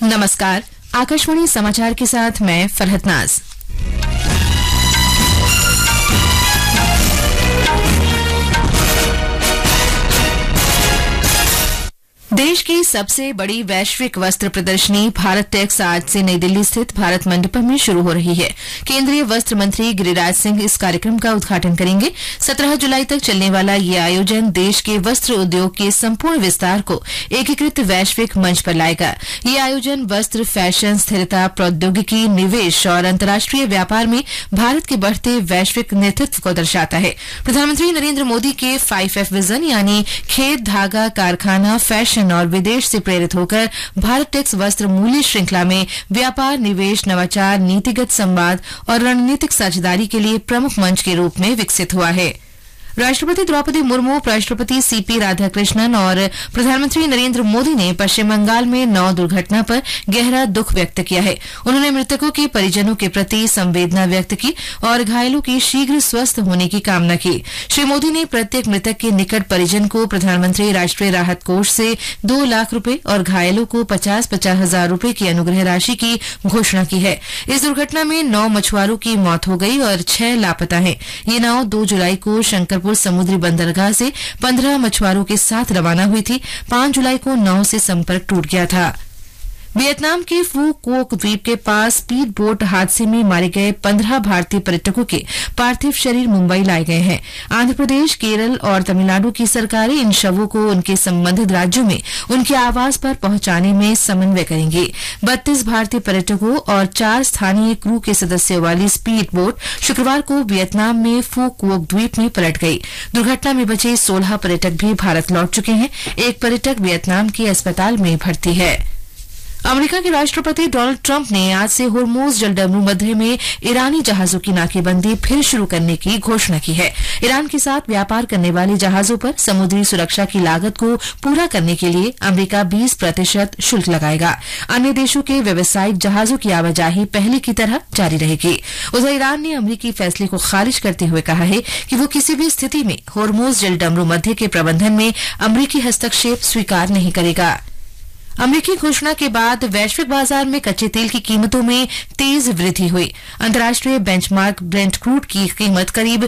नमस्कार, आकाशवाणी समाचार के साथ मैं फरहत नाज। देश की सबसे बड़ी वैश्विक वस्त्र प्रदर्शनी भारत टेक्स आज से नई दिल्ली स्थित भारत मंडपम में शुरू हो रही है। केंद्रीय वस्त्र मंत्री गिरिराज सिंह इस कार्यक्रम का उद्घाटन करेंगे। 17 जुलाई तक चलने वाला ये आयोजन देश के वस्त्र उद्योग के संपूर्ण विस्तार को एकीकृत वैश्विक मंच पर लाएगा। ये आयोजन वस्त्र, फैशन, स्थिरता, प्रौद्योगिकी, निवेश और अंतर्राष्ट्रीय व्यापार में भारत के बढ़ते वैश्विक नेतृत्व को दर्शाता है। प्रधानमंत्री नरेंद्र मोदी के 5F विजन यानी खेत, धागा, कारखाना, फैशन और विदेश से प्रेरित होकर भारत टेक्स वस्त्र मूल्य श्रृंखला में व्यापार, निवेश, नवाचार, नीतिगत संवाद और रणनीतिक साझेदारी के लिए प्रमुख मंच के रूप में विकसित हुआ है। राष्ट्रपति द्रौपदी मुर्मू, उपराष्ट्रपति सीपी राधाकृष्णन और प्रधानमंत्री नरेंद्र मोदी ने पश्चिम बंगाल में नाव दुर्घटना पर गहरा दुख व्यक्त किया है। उन्होंने मृतकों के परिजनों के प्रति संवेदना व्यक्त की और घायलों की शीघ्र स्वस्थ होने की कामना की। श्री मोदी ने प्रत्येक मृतक के निकट परिजन को प्रधानमंत्री राष्ट्रीय राहत कोष से 2 लाख रुपए और घायलों को 50-50 हजार रुपए की अनुग्रह राशि की घोषणा की है। इस दुर्घटना में 9 मछुआरों की मौत हो गई और 6 लापता हैं। ये नाव 2 जुलाई को शंकरपुर समुद्री बंदरगाह से 15 मछुआरों के साथ रवाना हुई थी। 5 जुलाई को नाव से संपर्क टूट गया था। वियतनाम के फू कोक द्वीप के पास स्पीड बोट हादसे में मारे गए 15 भारतीय पर्यटकों के पार्थिव शरीर मुंबई लाए गए हैं। आंध्र प्रदेश, केरल और तमिलनाडु की सरकारें इन शवों को उनके संबंधित राज्यों में उनके आवास पर पहुंचाने में समन्वय करेंगी। 32 भारतीय पर्यटकों और 4 स्थानीय क्रू के सदस्यों वाली स्पीड बोट शुक्रवार को वियतनाम में फू कोक द्वीप में पलट गई। दुर्घटना में बचे 16 पर्यटक भी भारत लौट चुके हैं। एक पर्यटक वियतनाम के अस्पताल में भर्ती है। अमेरिका के राष्ट्रपति डोनाल्ड ट्रंप ने आज से होर्मुज जलडमरू मध्य में ईरानी जहाजों की नाकेबंदी फिर शुरू करने की घोषणा की है। ईरान के साथ व्यापार करने वाले जहाजों पर समुद्री सुरक्षा की लागत को पूरा करने के लिए अमेरिका 20% शुल्क लगाएगा। अन्य देशों के व्यावसायिक जहाजों की आवाजाही पहले की तरह जारी रहेगी। उधर ईरान ने अमेरिकी फैसले को खारिज करते हुए कहा है कि वो किसी भी स्थिति में होर्मुज जलडमरू मध्य के प्रबंधन में अमेरिकी हस्तक्षेप स्वीकार नहीं करेगा। अमेरिकी घोषणा के बाद वैश्विक बाजार में कच्चे तेल की कीमतों में तेज वृद्धि हुई। अंतर्राष्ट्रीय बेंचमार्क ब्रेंट क्रूड की कीमत करीब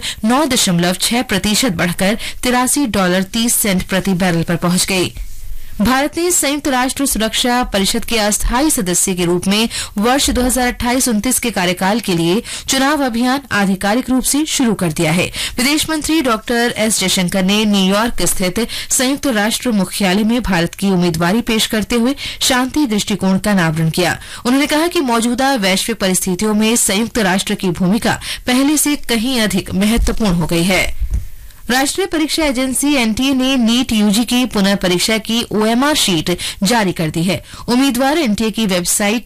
9.6% बढ़कर $83.30 प्रति बैरल पर पहुंच गई। भारत ने संयुक्त राष्ट्र सुरक्षा परिषद के अस्थायी सदस्य के रूप में वर्ष 2028-29 के कार्यकाल के लिए चुनाव अभियान आधिकारिक रूप से शुरू कर दिया है। विदेश मंत्री डॉक्टर एस जयशंकर ने न्यूयॉर्क स्थित संयुक्त राष्ट्र मुख्यालय में भारत की उम्मीदवारी पेश करते हुए शांति दृष्टिकोण का अनावरण किया। उन्होंने कहा कि मौजूदा वैश्विक परिस्थितियों में संयुक्त राष्ट्र की भूमिका पहले से कहीं अधिक महत्वपूर्ण हो गई है। राष्ट्रीय परीक्षा एजेंसी एनटीए ने नीट यूजी की पुनर्परीक्षा की ओएमआर शीट जारी कर दी है। उम्मीदवार एनटीए की वेबसाइट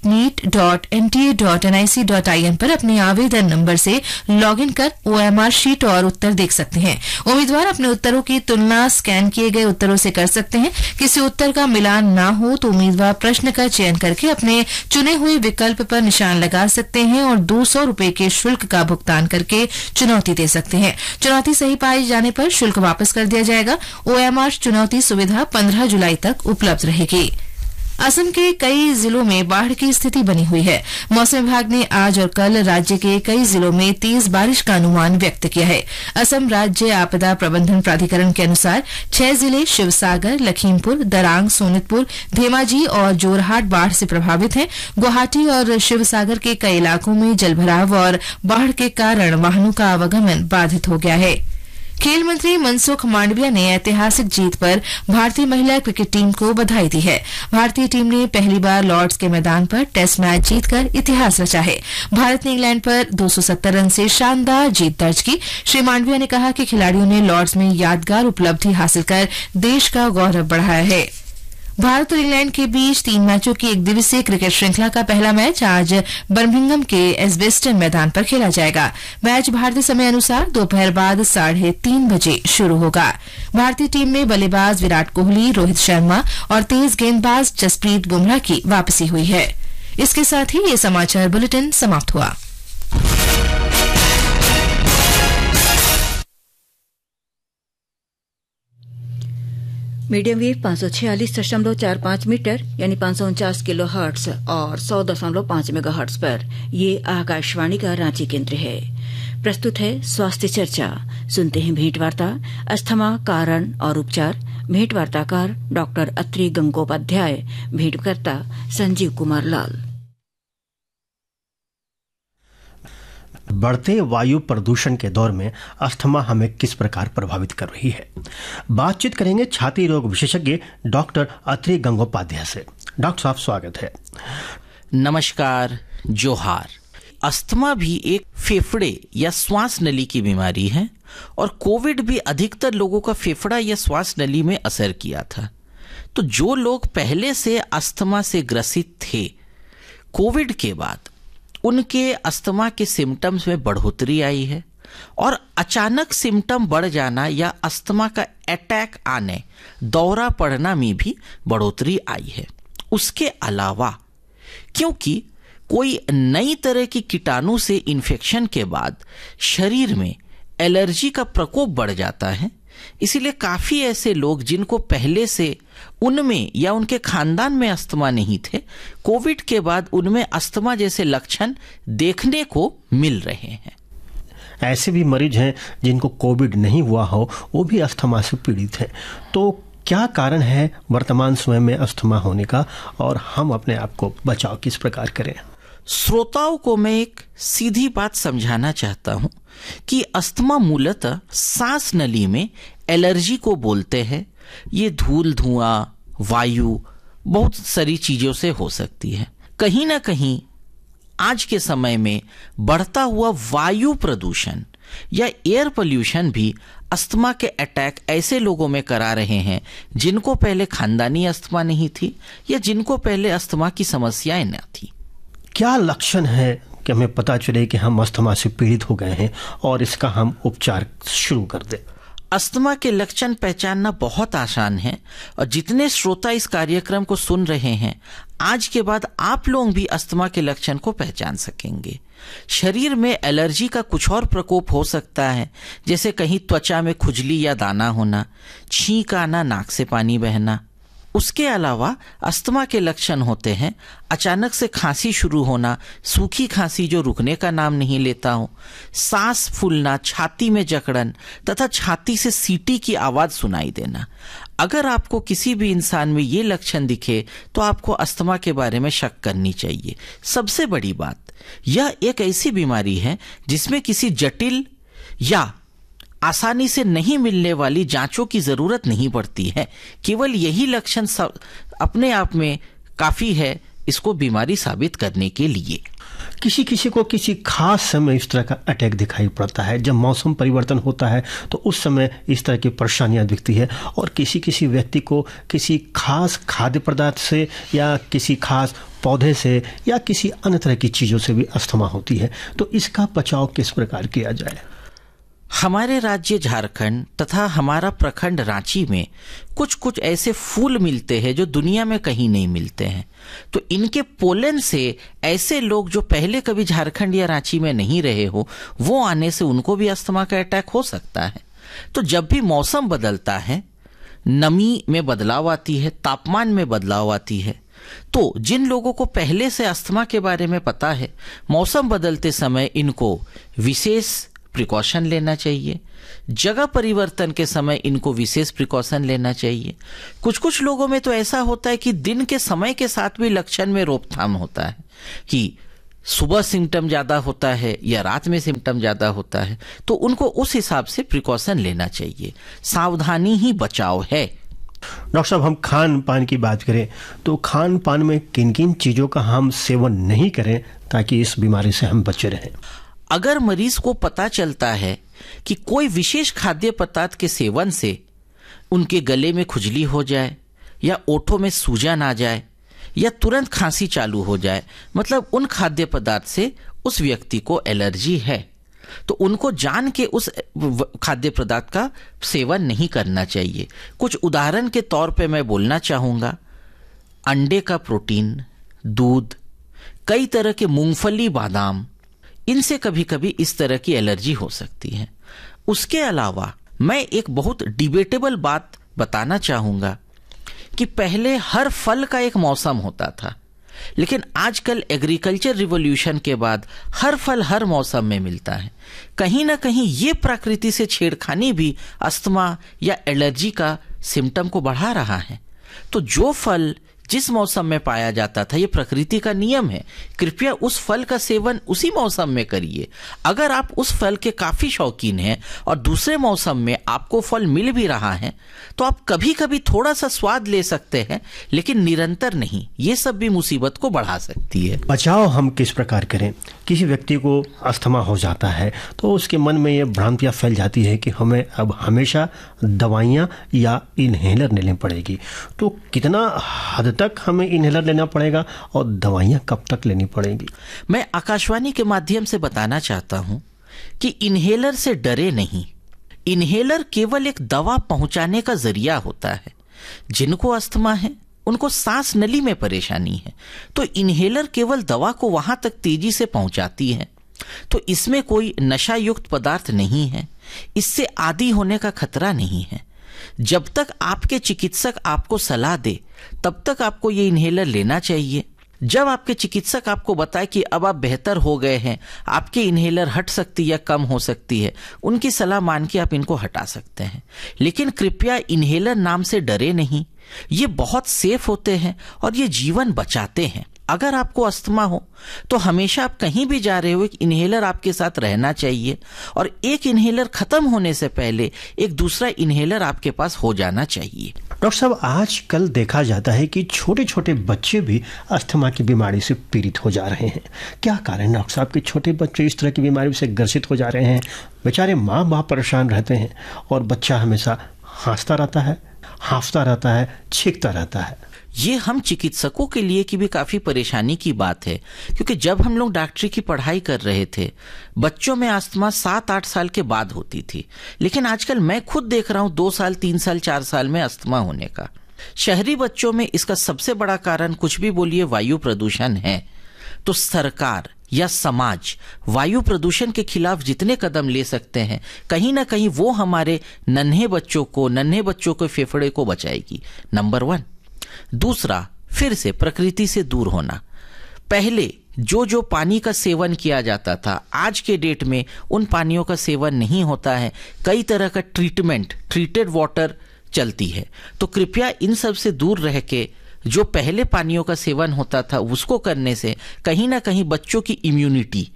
neet.nta.nic.in पर अपने आवेदन नंबर से लॉगिन कर ओएमआर शीट और उत्तर देख सकते हैं। उम्मीदवार अपने उत्तरों की तुलना स्कैन किए गए उत्तरों से कर सकते हैं। किसी उत्तर का मिलान न हो तो उम्मीदवार प्रश्न का चयन करके अपने चुने हुए विकल्प पर निशान लगा सकते हैं और 200 रुपए के शुल्क का भुगतान करके चुनौती दे सकते हैं। चुनौती सही पाई जाने पर शुल्क वापस कर दिया जाएगा। ओएमआर चुनौती सुविधा 15 जुलाई तक उपलब्ध रहेगी। असम के कई जिलों में बाढ़ की स्थिति बनी हुई है। मौसम विभाग ने आज और कल राज्य के कई जिलों में तेज बारिश का अनुमान व्यक्त किया है। असम राज्य आपदा प्रबंधन प्राधिकरण के अनुसार 6 जिले शिवसागर, लखीमपुर, दरांग, सोनितपुर, धेमाजी और जोरहाट बाढ़ से प्रभावित हैं। गुवाहाटी और शिवसागर के कई इलाकों में जलभराव और बाढ़ के कारण वाहनों का आवागमन बाधित हो गया है। खेल मंत्री मनसुख मांडविया ने ऐतिहासिक जीत पर भारतीय महिला क्रिकेट टीम को बधाई दी है। भारतीय टीम ने पहली बार लॉर्ड्स के मैदान पर टेस्ट मैच जीतकर इतिहास रचा है। भारत ने इंग्लैंड पर 270 रन से शानदार जीत दर्ज की। श्री मांडविया ने कहा कि खिलाड़ियों ने लॉर्ड्स में यादगार उपलब्धि हासिल कर देश का गौरव बढ़ाया है। भारत और इंग्लैंड के बीच 3 मैचों की एक दिवसीय क्रिकेट श्रृंखला का पहला मैच आज बर्मिंघम के एजबेस्टन मैदान पर खेला जाएगा। मैच भारतीय समय अनुसार दोपहर बाद 3:30 बजे शुरू होगा। भारतीय टीम में बल्लेबाज विराट कोहली, रोहित शर्मा और तेज गेंदबाज जसप्रीत बुमराह की वापसी हुई है। इसके साथ ही ये समाचार बुलेटिन समाप्त हुआ। मीडियम वेव 546.45 मीटर यानी 549 किलो हर्ट्ज और 100.5 मेगाहर्ट्ज पर ये आकाशवाणी का रांची केंद्र है। प्रस्तुत है स्वास्थ्य चर्चा। सुनते हैं भेंट वार्ता अस्थमा कारण और उपचार। भेंट वार्ताकार डॉक्टर अत्रि गंगोपाध्याय, भेंटकर्ता संजीव कुमार लाल। बढ़ते वायु प्रदूषण के दौर में अस्थमा हमें किस प्रकार प्रभावित कर रही है, बातचीत करेंगे छाती रोग विशेषज्ञ डॉक्टर अत्रि गंगोपाध्याय से। डॉक्टर साहब स्वागत है। नमस्कार, जोहार। अस्थमा भी एक फेफड़े या श्वास नली की बीमारी है और कोविड भी अधिकतर लोगों का फेफड़ा या श्वास नली में असर किया था। तो जो लोग पहले से अस्थमा से ग्रसित थे, कोविड के बाद उनके अस्थमा के सिम्टम्स में बढ़ोतरी आई है और अचानक सिम्टम बढ़ जाना या अस्थमा का अटैक आने, दौरा पड़ना में भी बढ़ोतरी आई है। उसके अलावा क्योंकि कोई नई तरह की कीटाणु से इन्फेक्शन के बाद शरीर में एलर्जी का प्रकोप बढ़ जाता है, इसीलिए काफी ऐसे लोग जिनको पहले से उनमें या उनके खानदान में अस्थमा नहीं थे, कोविड के बाद उनमें अस्थमा जैसे लक्षण देखने को मिल रहे हैं। ऐसे भी मरीज हैं जिनको कोविड नहीं हुआ हो, वो भी अस्थमा से पीड़ित हैं। तो क्या कारण है वर्तमान समय में अस्थमा होने का और हम अपने आप को बचाव किस प्रकार करें? श्रोताओं को मैं एक सीधी बात समझाना चाहता हूं कि अस्थमा मूलतः सांस नली में एलर्जी को बोलते हैं। ये धूल, धुआं, वायु, बहुत सारी चीजों से हो सकती है। कहीं ना कहीं आज के समय में बढ़ता हुआ वायु प्रदूषण या एयर पोल्यूशन भी अस्थमा के अटैक ऐसे लोगों में करा रहे हैं जिनको पहले खानदानी अस्थमा नहीं थी या जिनको पहले अस्थमा की समस्याएं न थी। क्या लक्षण है कि हमें पता चले कि हम अस्थमा से पीड़ित हो गए हैं और इसका हम उपचार शुरू कर दें? अस्थमा के लक्षण पहचानना बहुत आसान है और जितने श्रोता इस कार्यक्रम को सुन रहे हैं, आज के बाद आप लोग भी अस्थमा के लक्षण को पहचान सकेंगे। शरीर में एलर्जी का कुछ और प्रकोप हो सकता है, जैसे कहीं त्वचा में खुजली या दाना होना, छींक आना, नाक से पानी बहना। उसके अलावा अस्थमा के लक्षण होते हैं अचानक से खांसी शुरू होना, सूखी खांसी जो रुकने का नाम नहीं लेता हो, सांस फूलना, छाती में जकड़न तथा छाती से सीटी की आवाज सुनाई देना। अगर आपको किसी भी इंसान में ये लक्षण दिखे तो आपको अस्थमा के बारे में शक करनी चाहिए। सबसे बड़ी बात, यह एक ऐसी बीमारी है जिसमें किसी जटिल या आसानी से नहीं मिलने वाली जांचों की जरूरत नहीं पड़ती है। केवल यही लक्षण अपने आप में काफी है इसको बीमारी साबित करने के लिए। किसी किसी को किसी खास समय इस तरह का अटैक दिखाई पड़ता है। जब मौसम परिवर्तन होता है तो उस समय इस तरह की परेशानियां दिखती है, और किसी किसी व्यक्ति को किसी खास खाद्य पदार्थ से या किसी खास पौधे से या किसी अन्य तरह की चीजों से भी अस्थमा होती है। तो इसका बचाव किस प्रकार किया जाए? हमारे राज्य झारखंड तथा हमारा प्रखंड रांची में कुछ कुछ ऐसे फूल मिलते हैं जो दुनिया में कहीं नहीं मिलते हैं। तो इनके पोलन से ऐसे लोग जो पहले कभी झारखंड या रांची में नहीं रहे हो, वो आने से उनको भी अस्थमा का अटैक हो सकता है। तो जब भी मौसम बदलता है, नमी में बदलाव आती है, तापमान में बदलाव आती है, तो जिन लोगों को पहले से अस्थमा के बारे में पता है, मौसम बदलते समय इनको विशेष प्रिकॉशन लेना चाहिए। जगह परिवर्तन के समय इनको विशेष प्रिकॉशन लेना चाहिए। कुछ कुछ लोगों में तो ऐसा होता है कि दिन के समय के साथ भी लक्षण में रोकथाम होता है, कि सुबह सिम्टम ज्यादा होता है या रात में सिम्टम ज्यादा होता है, तो उनको उस हिसाब से प्रिकॉशन लेना चाहिए। सावधानी ही बचाव है। डॉक्टर साहब, हम खान पान की बात करें तो खान पान में किन किन चीजों का हम सेवन नहीं करें ताकि इस बीमारी से हम बचे रहें? अगर मरीज को पता चलता है कि कोई विशेष खाद्य पदार्थ के सेवन से उनके गले में खुजली हो जाए या ओठों में सूजन आ जाए या तुरंत खांसी चालू हो जाए, मतलब उन खाद्य पदार्थ से उस व्यक्ति को एलर्जी है, तो उनको जान के उस खाद्य पदार्थ का सेवन नहीं करना चाहिए। कुछ उदाहरण के तौर पे मैं बोलना चाहूँगा, अंडे का प्रोटीन, दूध, कई तरह के मूंगफली, बादाम, इनसे कभी कभी इस तरह की एलर्जी हो सकती है। उसके अलावा मैं एक बहुत डिबेटेबल बात बताना चाहूँगा कि पहले हर फल का एक मौसम होता था, लेकिन आजकल एग्रीकल्चर रिवॉल्यूशन के बाद हर फल हर मौसम में मिलता है। कहीं ना कहीं ये प्रकृति से छेड़खानी भी अस्थमा या एलर्जी का सिम्टम को बढ़ा रहा है। तो जो फल जिस मौसम में पाया जाता था, ये प्रकृति का नियम है, कृपया उस फल का सेवन उसी मौसम में करिए। अगर आप उस फल के काफी शौकीन हैं और दूसरे मौसम में आपको फल मिल भी रहा है, तो आप कभी कभी थोड़ा सा स्वाद ले सकते हैं, लेकिन निरंतर नहीं। ये सब भी मुसीबत को बढ़ा सकती है। बचाव हम किस प्रकार करें? किसी व्यक्ति को अस्थमा हो जाता है तो उसके मन में ये भ्रांतियां फैल जाती है कि हमें अब हमेशा दवाइयां या इनहेलर लेनी पड़ेगी। तो कितना हद तक हमें इनहेलर लेना पड़ेगा और दवाइयां कब तक लेनी पड़ेगी? मैं आकाशवाणी के माध्यम से बताना चाहता हूं कि इनहेलर से डरे नहीं। इनहेलर केवल एक दवा पहुंचाने का जरिया होता है। जिनको अस्थमा है उनको सांस नली में परेशानी है, तो इनहेलर केवल दवा को वहां तक तेजी से पहुंचाती है। तो इसमें कोई नशा युक्त पदार्थ नहीं है, इससे आदी होने का खतरा नहीं है। जब तक आपके चिकित्सक आपको सलाह दे तब तक आपको ये इनहेलर लेना चाहिए। जब आपके चिकित्सक आपको बताए कि अब आप बेहतर हो गए हैं, आपकी इनहेलर हट सकती है या कम हो सकती है, उनकी सलाह मान के आप इनको हटा सकते हैं। लेकिन कृपया इनहेलर नाम से डरे नहीं, ये बहुत सेफ होते हैं और ये जीवन बचाते हैं। अगर आपको अस्थमा हो तो हमेशा आप कहीं भी जा रहे हो एक इनहेलर आपके साथ रहना चाहिए, और एक इनहेलर खत्म होने से पहले एक दूसरा इनहेलर आपके पास हो जाना चाहिए। डॉक्टर साहब, आजकल देखा जाता है कि छोटे छोटे बच्चे भी अस्थमा की बीमारी से पीड़ित हो जा रहे हैं। क्या कारण डॉक्टर साहब कि छोटे बच्चे इस तरह की बीमारी से ग्रसित हो जा रहे हैं? बेचारे माँ बाप परेशान रहते हैं और बच्चा हमेशा हंसता रहता है, हांफता रहता है, छींकता रहता है। ये हम चिकित्सकों के लिए की भी काफी परेशानी की बात है, क्योंकि जब हम लोग डॉक्टरी की पढ़ाई कर रहे थे, बच्चों में अस्थमा 7-8 साल के बाद होती थी। लेकिन आजकल मैं खुद देख रहा हूं 2 साल, 3 साल, 4 साल में अस्थमा होने का। शहरी बच्चों में इसका सबसे बड़ा कारण, कुछ भी बोलिए, वायु प्रदूषण है। तो सरकार या समाज वायु प्रदूषण के खिलाफ जितने कदम ले सकते हैं, कहीं ना कहीं वो हमारे नन्हे बच्चों के फेफड़े को बचाएगी। नंबर 1। दूसरा, फिर से प्रकृति से दूर होना। पहले जो पानी का सेवन किया जाता था, आज के डेट में उन पानियों का सेवन नहीं होता है। कई तरह का ट्रीटेड वाटर चलती है। तो कृपया इन सब से दूर रह के जो पहले पानियों का सेवन होता था उसको करने से कहीं ना कहीं बच्चों की इम्यूनिटी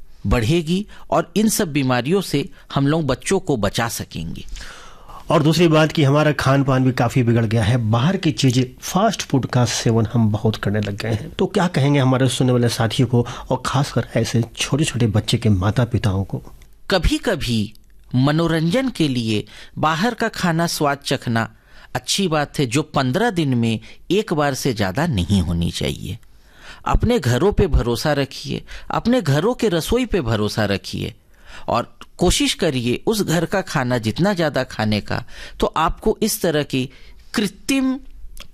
बढ़ेगी और इन सब बीमारियों से हम लोग बच्चों को बचा सकेंगे। और दूसरी बात कि हमारा खान पान भी काफ़ी बिगड़ गया है। बाहर की चीज़ें, फास्ट फूड का सेवन हम बहुत करने लग गए हैं। तो क्या कहेंगे हमारे सुनने वाले साथियों को, और खासकर ऐसे छोटे छोटे बच्चे के माता पिताओं को? कभी कभी मनोरंजन के लिए बाहर का खाना स्वाद चखना अच्छी बात है, जो 15 दिन में एक बार से ज़्यादा नहीं होनी चाहिए। अपने घरों पे भरोसा रखिए, अपने घरों के रसोई पे भरोसा रखिए और कोशिश करिए उस घर का खाना जितना ज़्यादा खाने का, तो आपको इस तरह की कृत्रिम